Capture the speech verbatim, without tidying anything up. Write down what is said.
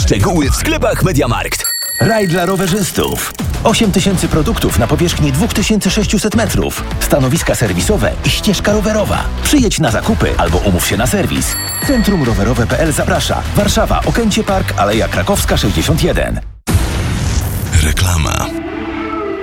Szczegóły w sklepach MediaMarkt. Raj dla rowerzystów. osiem tysięcy produktów na powierzchni dwa tysiące sześćset metrów. Stanowiska serwisowe i ścieżka rowerowa. Przyjedź na zakupy albo umów się na serwis. Centrum Rowerowe kropka p l zaprasza. Warszawa, Okęcie Park, Aleja Krakowska sześćdziesiąt jeden. Reklama.